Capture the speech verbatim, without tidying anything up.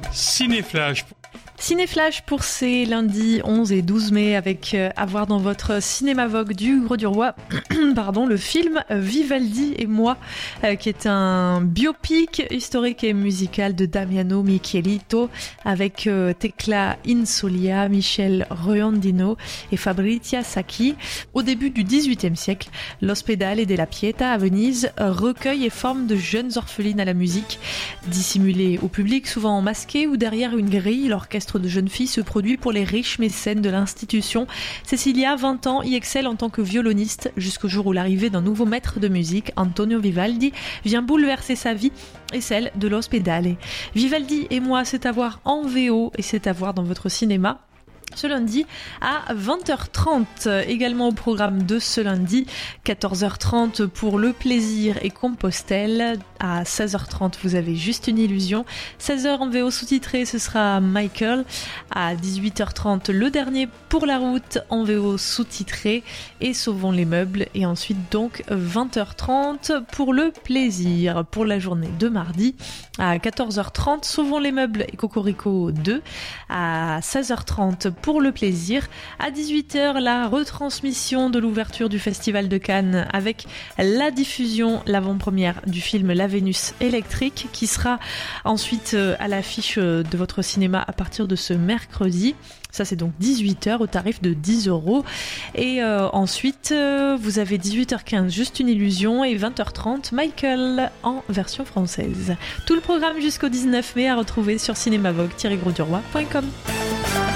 Cinéflash. Cinéflash pour ces lundis onze et douze mai avec euh, à voir dans votre cinéma Vogue du Gros du Roi pardon, le film Vivaldi et moi euh, qui est un biopic historique et musical de Damiano Michelito avec euh, Tecla Insolia, Michel Roiondino et Fabrizia Sacchi. Au début du dix-huitième siècle, l'Ospedale della Pietà à Venise recueille et forme de jeunes orphelines à la musique. Dissimulées au public, souvent masquées ou derrière une grille, l'orchestre de jeunes filles se produit pour les riches mécènes de l'institution. Cecilia, vingt ans, y excelle en tant que violoniste jusqu'au jour où l'arrivée d'un nouveau maître de musique, Antonio Vivaldi, vient bouleverser sa vie et celle de l'Ospedale. Vivaldi et moi, c'est à voir en V O et c'est à voir dans votre cinéma ce lundi à vingt heures trente. Également au programme de ce lundi, quatorze heures trente pour Le Plaisir et Compostelle. À seize heures trente, vous avez Juste une illusion. seize heures en V O sous-titré, ce sera Michael. À dix-huit heures trente, Le Dernier pour la route en V O sous-titré et Sauvons les meubles. Et ensuite donc vingt heures trente pour Le Plaisir. Pour la journée de mardi, à quatorze heures trente, Sauvons les meubles et Cocorico deux. À seize heures trente pour Le Plaisir. À dix-huit heures, la retransmission de l'ouverture du Festival de Cannes avec la diffusion, l'avant-première du film La Vénus électrique qui sera ensuite à l'affiche de votre cinéma à partir de ce mercredi. Ça, c'est donc dix-huit heures au tarif de dix euros. Et euh, ensuite, euh, vous avez dix-huit heures quinze, Juste une illusion, et vingt heures trente, Michael en version française. Tout le programme jusqu'au dix-neuf mai à retrouver sur cinémavogue tiret gros du roi point com.